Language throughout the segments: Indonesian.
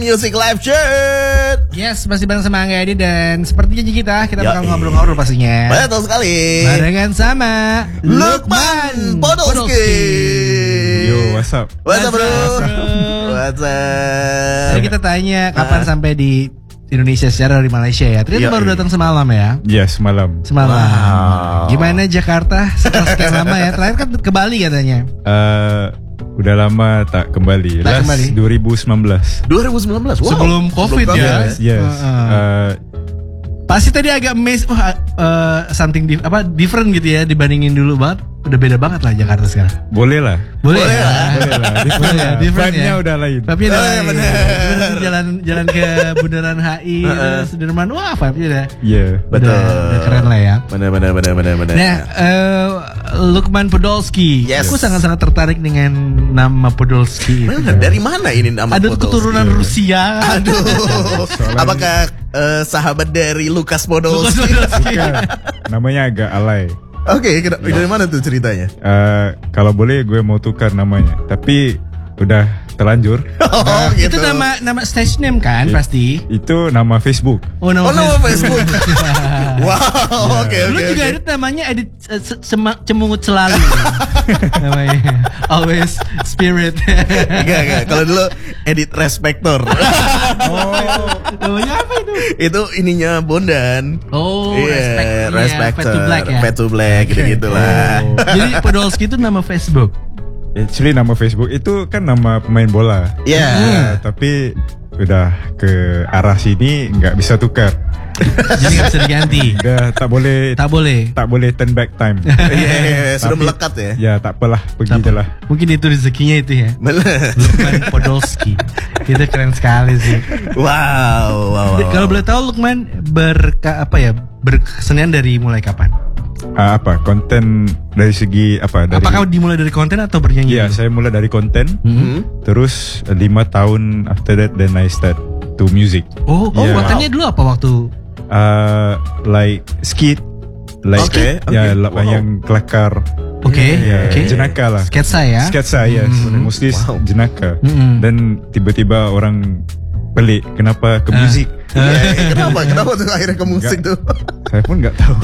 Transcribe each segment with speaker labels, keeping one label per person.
Speaker 1: Music Live Chat.
Speaker 2: Yes, masih bareng sama Angga Edi dan seperti janji kita bakal ngobrol-ngobrol pastinya.
Speaker 1: Betul sekali.
Speaker 2: Barengan sama
Speaker 1: Lukman Podolski.
Speaker 3: Yo, what's up?
Speaker 1: What's up, bro?
Speaker 2: What's
Speaker 1: up?
Speaker 2: Jadi kita tanya kapan sampai di Indonesia secara dari Malaysia ya. Ternyata baru datang semalam ya.
Speaker 3: Ya, semalam.
Speaker 1: Wow.
Speaker 2: Gimana Jakarta setelah sekian lama ya? Terakhir kan ke Bali katanya.
Speaker 3: Udah lama tak kembali.
Speaker 2: Tak
Speaker 3: Last
Speaker 2: kembali.
Speaker 3: 2019.
Speaker 1: 2019. Wow.
Speaker 2: Sebelum COVID ya.
Speaker 3: Yes.
Speaker 2: Pasti tadi agak amazed, something different gitu ya dibandingin dulu banget. Udah beda banget lah Jakarta sekarang.
Speaker 3: Boleh lah.
Speaker 2: Boleh
Speaker 1: Boleh
Speaker 2: ya.
Speaker 1: lah.
Speaker 2: Boleh ya. Different
Speaker 3: Vibe-nya
Speaker 2: ya.
Speaker 3: udah lain.
Speaker 2: Tapi
Speaker 1: bener.
Speaker 2: jalan ke Bundaran HI, Sudirman, wah vibe-nya udah.
Speaker 3: Iya.
Speaker 1: Betul.
Speaker 2: Udah keren lah ya.
Speaker 1: Benar.
Speaker 2: Nah, Lukman Podolski.
Speaker 1: Yes.
Speaker 2: Aku sangat-sangat tertarik dengan nama Podolski.
Speaker 1: Benar, dari mana ini nama
Speaker 2: Ada
Speaker 1: Podolski?
Speaker 2: keturunan Rusia.
Speaker 1: Aduh. Apakah sahabat dari Lukas Podolski?
Speaker 3: Bukan. Namanya agak alay.
Speaker 1: Oke, dari mana tuh ceritanya?
Speaker 3: Kalau boleh gue mau tukar namanya. Tapi udah terlanjur.
Speaker 1: Oh,
Speaker 2: Itu nama stage name kan pasti.
Speaker 3: Itu nama Facebook.
Speaker 2: Oh, nama
Speaker 1: Facebook. Wow, oke.
Speaker 2: Lu juga ada namanya Edit Cemungut Selalu. Namanya Always Spirit.
Speaker 1: Enggak. Kalau dulu Edit Respector.
Speaker 2: Namanya apa itu?
Speaker 1: Itu ininya Bondan.
Speaker 2: Oh,
Speaker 1: Iya,
Speaker 2: Respector.
Speaker 1: Respector.
Speaker 2: Fade to Black ya.
Speaker 1: Fade to Black, gitu-gitu lah.
Speaker 2: Jadi Podolski itu nama Facebook.
Speaker 3: Actually nama Facebook itu kan nama pemain bola.
Speaker 1: Iya.
Speaker 3: Tapi udah ke arah sini nggak bisa tukar.
Speaker 2: Jadi nggak bisa diganti.
Speaker 3: Udah tak boleh turn back time.
Speaker 1: Iya, sudah
Speaker 3: Tapi-
Speaker 1: melekat ya.
Speaker 3: Ya tak apalah, pergi aja lah.
Speaker 2: Mungkin itu rezekinya itu ya.
Speaker 1: Bener.
Speaker 2: Lukman Podolski. Itu keren sekali sih.
Speaker 1: Wow.
Speaker 2: Kalau boleh tahu Lukman berkesenian dari mulai kapan?
Speaker 3: Konten dari segi apa? Dari,
Speaker 2: Apakah dimulai dari konten atau bernyanyi?
Speaker 3: Iya, saya mulai dari konten. Terus 5 tahun after that then I start to music.
Speaker 2: Oh,
Speaker 3: Yeah.
Speaker 2: kontennya dulu apa waktu?
Speaker 3: Like skit, like
Speaker 1: Oke. Wow.
Speaker 3: yang kelakar.
Speaker 2: Oke.
Speaker 3: Ya, jenaka lah.
Speaker 2: Sketsa ya.
Speaker 3: Sketsa, yes. Mostly
Speaker 1: Wow.
Speaker 3: jenaka.
Speaker 2: Mm-mm.
Speaker 3: Dan tiba-tiba orang pelik kenapa ke musik.
Speaker 1: Iya, kenapa tuh akhirnya ke musik tuh?
Speaker 3: Saya pun nggak tahu.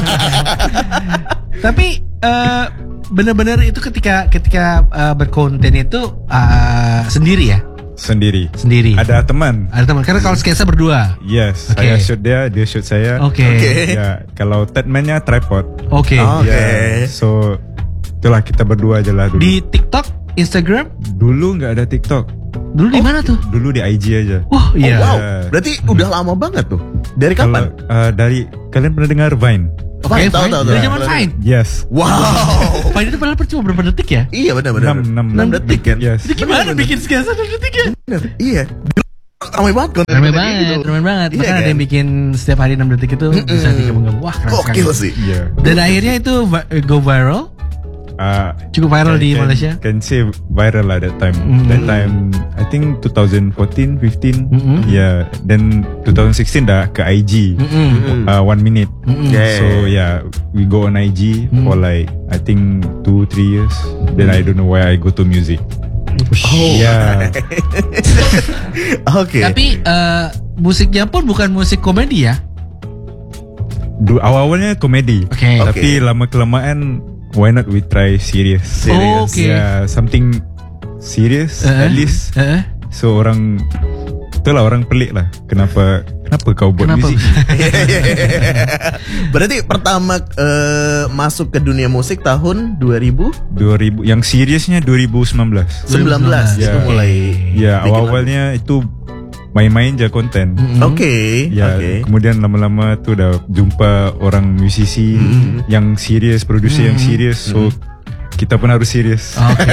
Speaker 2: Tapi benar-benar itu ketika berkonten itu sendiri ya?
Speaker 3: Sendiri.
Speaker 2: Sendiri.
Speaker 3: Ada teman.
Speaker 2: Ada teman. Karena kalau sketsa berdua.
Speaker 3: Yes,
Speaker 2: Oke.
Speaker 3: saya shoot dia shoot saya.
Speaker 2: Oke.
Speaker 3: Ya, kalau Tedman-nya tripod.
Speaker 2: Oke.
Speaker 1: Oke.
Speaker 3: Ya, so itulah kita berdua aja lah dulu.
Speaker 2: Di TikTok, Instagram,
Speaker 3: Dulu nggak ada TikTok.
Speaker 2: dulu di mana tuh?
Speaker 3: Dulu di IG aja.
Speaker 2: Wah, iya.
Speaker 1: Wow. Berarti udah lama banget tuh. Dari kapan?
Speaker 3: Dari kalian pernah dengar Vine?
Speaker 2: Oke,
Speaker 1: tahu.
Speaker 2: Dari zaman Vine.
Speaker 3: Yes.
Speaker 1: Wow.
Speaker 2: Vine itu padahal cuma berapa detik ya?
Speaker 1: Iya benar.
Speaker 3: 6
Speaker 1: detik kan?
Speaker 3: Yes.
Speaker 2: Itu gimana bikin sketsa 6 detik ya?
Speaker 1: Bener. Iya. Ramai banget konten.
Speaker 2: Ramai
Speaker 1: kayak
Speaker 2: banget,
Speaker 1: gitu.
Speaker 2: ramai banget.
Speaker 1: Iya,
Speaker 2: Bahkan ada
Speaker 1: kan?
Speaker 2: yang bikin setiap hari 6 detik itu bisa digabung-gabung. Wah, keren
Speaker 1: Gokil
Speaker 2: sekali.
Speaker 1: sih.
Speaker 3: Iya.
Speaker 2: Dan akhirnya itu go viral. Cukup viral di Malaysia.
Speaker 3: Can say viral lah that time. That time I think 2014, 15. Yeah. Then 2016 dah ke IG. 1 minute.
Speaker 1: Yeah.
Speaker 3: So yeah, we go on IG for like I think 2-3 years. Then I don't know why I go to music.
Speaker 1: Oh.
Speaker 3: Yeah.
Speaker 1: Oke.
Speaker 2: Tapi musiknya pun bukan musik komedi ya?
Speaker 3: Awal-awalnya komedi.
Speaker 2: Oke.
Speaker 3: Tapi lama kelamaan why not we try serious?
Speaker 2: Oh, oke.
Speaker 3: Yeah, something serious at least. So orang itulah orang pelik lah. Kenapa kau buat
Speaker 2: Kenapa?
Speaker 3: musik?
Speaker 1: Berarti pertama masuk ke dunia musik tahun 2019
Speaker 3: yang seriusnya 2019.
Speaker 1: 19
Speaker 3: Ya.
Speaker 1: itu mulai.
Speaker 3: Ya, awal-awalnya itu main-main aja konten.
Speaker 1: Oke.
Speaker 3: Ya, kemudian lama-lama tuh udah jumpa orang musisi yang serius, produser yang serius. So kita pun harus serius.
Speaker 2: Oke.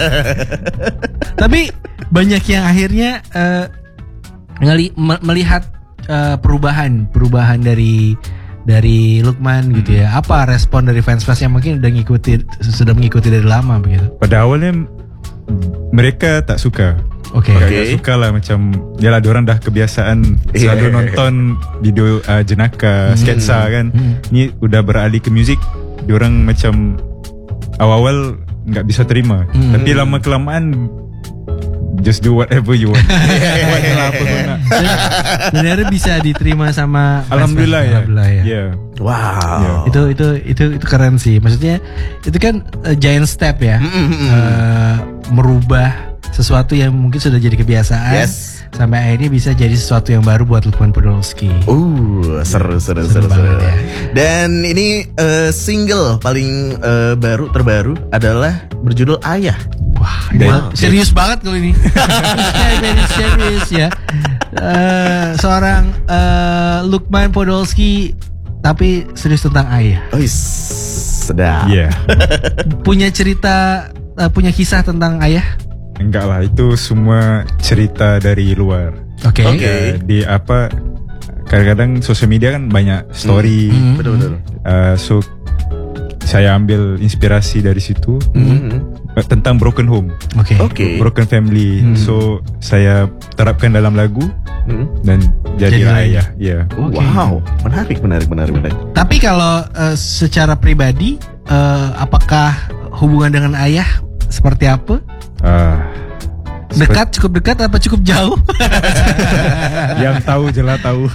Speaker 2: Tapi banyak yang akhirnya melihat perubahan dari Lukman gitu ya. Apa respon dari fans-fans yang mungkin sudah mengikuti dari lama begitu?
Speaker 3: Pada awalnya mereka tak suka.
Speaker 2: Oke.
Speaker 3: Gak suka lah macam yalah diorang dah kebiasaan selalu nonton video jenaka, sketsa kan. Ni udah beralih ke muzik, diorang macam awal-awal nggak bisa terima. Tapi lama kelamaan just do whatever you want. Buatlah apa kau nak.
Speaker 2: Dan akhirnya bisa diterima sama
Speaker 3: Alhamdulillah ya.
Speaker 2: Alhamdulillah ya.
Speaker 3: Yeah.
Speaker 1: Wow.
Speaker 2: Itu keren sih. Maksudnya itu kan giant step ya. Merubah sesuatu yang mungkin sudah jadi kebiasaan.
Speaker 1: Yes.
Speaker 2: Sampai akhirnya bisa jadi sesuatu yang baru buat Lukman Podolski.
Speaker 1: Seru.
Speaker 2: banget ya.
Speaker 1: Dan ini single paling terbaru adalah berjudul Ayah.
Speaker 2: Wah,
Speaker 1: Wow.
Speaker 2: serius banget kalau ini. Very serius ya. Seorang Lukman Podolski tapi serius tentang ayah.
Speaker 1: Sedap.
Speaker 3: Yeah.
Speaker 2: Punya cerita, punya kisah tentang ayah.
Speaker 3: Enggak lah, itu semua cerita dari luar.
Speaker 2: Oke.
Speaker 3: Di apa? Kadang-kadang sosial media kan banyak story.
Speaker 1: Betul.
Speaker 3: So saya ambil inspirasi dari situ tentang broken home,
Speaker 2: Oke.
Speaker 3: broken family. So saya terapkan dalam lagu dan jadilah
Speaker 2: Jadi
Speaker 3: ayah. Ya.
Speaker 1: Wow, menarik.
Speaker 2: Tapi kalau secara pribadi, apakah hubungan dengan ayah seperti apa? Dekat, cukup dekat apa cukup jauh?
Speaker 3: Yang tahu jelas tahu.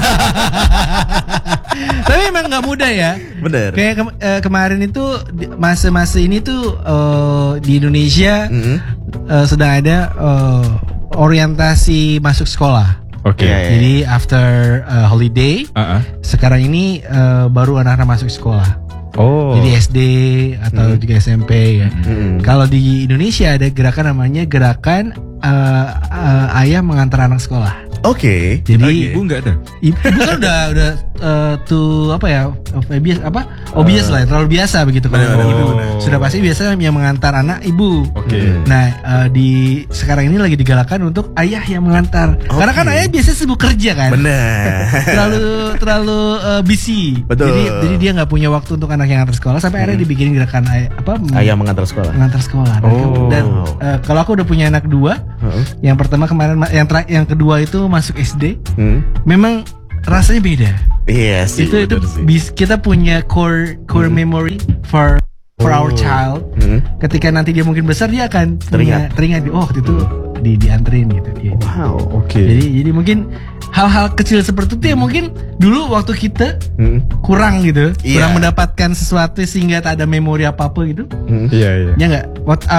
Speaker 2: Tapi emang nggak mudah ya.
Speaker 1: Bener.
Speaker 2: Kayak kemarin itu masa-masa ini tuh di Indonesia sedang ada orientasi masuk sekolah.
Speaker 3: Oke.
Speaker 2: Jadi after holiday, sekarang ini baru anak-anak masuk sekolah.
Speaker 3: Oh.
Speaker 2: Jadi SD atau juga SMP ya. Kalau di Indonesia ada gerakan namanya gerakan ayah mengantar anak sekolah.
Speaker 1: Oke.
Speaker 2: Jadi
Speaker 3: ibu enggak ada.
Speaker 2: Ibu kan udah tuh apa ya, obvious lah, terlalu biasa begitu kalau
Speaker 1: Benar.
Speaker 2: ibu. Sudah pasti biasa yang mengantar anak ibu.
Speaker 3: Oke.
Speaker 2: Nah di sekarang ini lagi digalakkan untuk ayah yang mengantar. Karena kan ayah biasanya sibuk kerja kan.
Speaker 1: Benar.
Speaker 2: terlalu busy.
Speaker 1: Betul.
Speaker 2: Jadi dia nggak punya waktu untuk anak yang antar sekolah sampai akhirnya dibikin gerakan
Speaker 1: Ayah mengantar sekolah.
Speaker 2: mengantar sekolah. Dan kalau aku udah punya anak dua, yang pertama kemarin, yang kedua itu masuk SD, memang rasanya beda.
Speaker 1: Iya sih.
Speaker 2: Itu kita punya core memory for our child. Ketika nanti dia mungkin besar, dia akan teringat. Oh itu dianterin gitu.
Speaker 1: Wow.
Speaker 3: Oke.
Speaker 2: Jadi mungkin hal-hal kecil seperti itu yang mungkin dulu waktu kita kurang gitu, kurang mendapatkan sesuatu sehingga tak ada memori apa gitu.
Speaker 3: Iya.
Speaker 2: Ya nggak?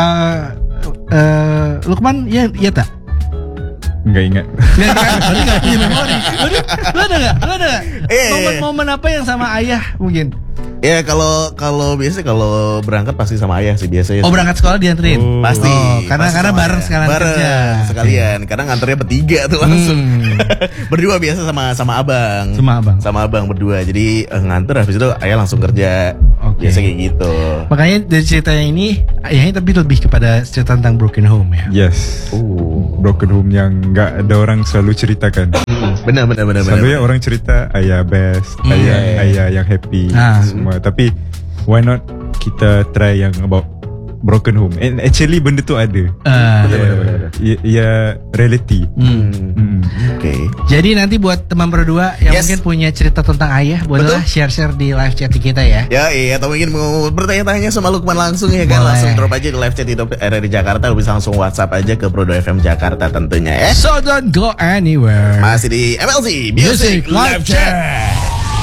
Speaker 2: Lukman ya tak?
Speaker 3: Enggak ingat.
Speaker 2: Berarti gak punya memori. Lo ada gak? Momen-momen apa yang sama ayah mungkin?
Speaker 1: Ya kalau biasa kalau berangkat pasti sama ayah sih biasanya.
Speaker 2: Oh, berangkat sekolah dianterin?
Speaker 1: Pasti.
Speaker 2: Karena bareng sekalian kerja.
Speaker 1: Sekalian. Kadang nganternya bertiga tuh langsung. Berdua biasa sama abang. Sama abang berdua. Jadi nganter habis itu ayah langsung kerja. Biasa kayak gitu.
Speaker 2: Makanya dari ceritanya ini ayahnya tapi lebih kepada cerita tentang broken home ya.
Speaker 3: Yes. Broken home yang nggak ada orang selalu ceritakan.
Speaker 1: Benar.
Speaker 3: Selalu ya orang cerita ayah best, ayah yang happy semua. Tapi why not kita try yang about broken home? And actually benda tu ada. Ya reality.
Speaker 1: Oke.
Speaker 2: Jadi nanti buat teman berdua yang mungkin punya cerita tentang ayah, bolehlah share di live chat kita ya.
Speaker 1: Ya atau mungkin mau bertanya-tanya sama Lukman langsung ya kan, langsung drop aja di live chat Hidup RRI Jakarta, lu bisa langsung WhatsApp aja ke Prodo FM Jakarta tentunya ya.
Speaker 2: So don't go anywhere.
Speaker 1: Masih di MLC Music Live Chat.